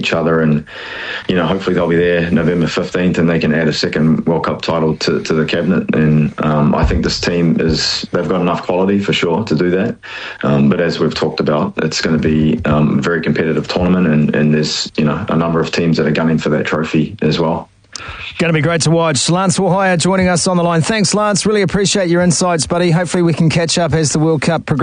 each other, and hopefully they'll be there November 15th and they can add a second World Cup title to the cabinet. And I think this team they've got enough quality for sure to do that. But as we've talked about, it's going to be a very competitive tournament, and there's a number of teams that are gunning for that trophy as well. Going to be great to watch. Lance Wahaya joining us on the line. Thanks, Lance. Really appreciate your insights, buddy. Hopefully we can catch up as the World Cup progresses.